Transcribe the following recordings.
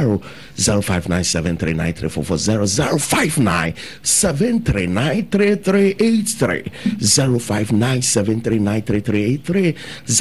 05973934440 05973933383 05973933383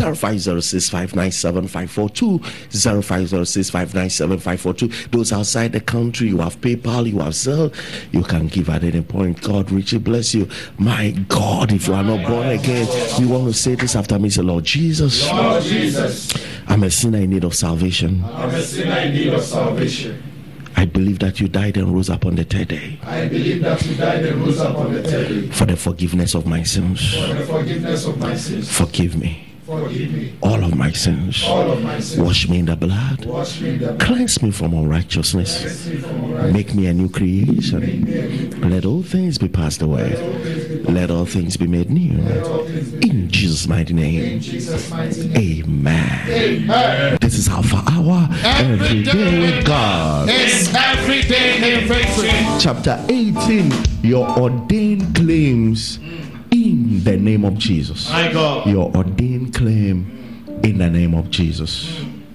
0506597542 0506597542. Those outside the country, you have PayPal, you have Zelle, you can give at any point. God richly bless you. My God, if you are not born again, we want to say this after me. Say, Lord Jesus, Lord Jesus, I'm a sinner in need of salvation. I'm a sinner in need of salvation. I believe that you died and rose up on the third day. I believe that you died and rose up on the third day. For the forgiveness of my sins. For the forgiveness of my sins. Forgive me. Forgive me. All of my sins. All of my sins. Wash me in the blood. Wash me in the blood. Cleanse me from unrighteousness. Cleanse me from unrighteousness. Make me a new creation. Make me a new creation. Let all things be passed away. Let all things be made new. In Jesus' mighty name. In Jesus' mighty name. Amen. Amen. This is Alpha Hour. Every day with God. It's every day in victory. Chapter 18. Your ordained claims in the name of Jesus. My God. Your ordained claim in the name of Jesus.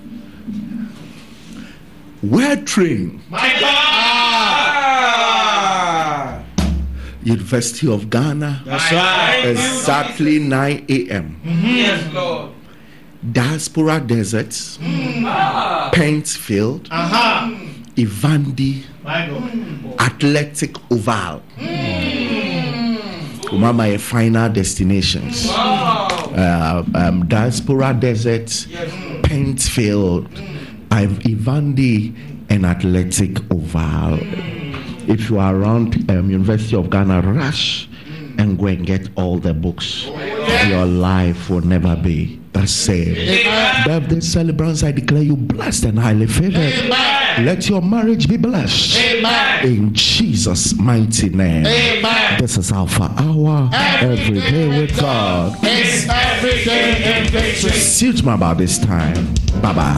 Word train. My God. University of Ghana. That's right. Exactly 9 a.m. Yes, Lord. Diaspora Deserts. Paintsfield. Ivandi. My God. Athletic Oval. Mama, a final destinations. Diaspora Deserts, Paintsfield, Ivandi, and Athletic Oval. If you are around University of Ghana, rush and go and get all the books. Your life will never be the same. Birthday celebrants, I declare you blessed and highly favored. Amen. Let your marriage be blessed. Amen. In Jesus' mighty name. Amen. This is Alpha Hour. Every day with God. It's every day in victory. See you tomorrow about this time. Bye bye.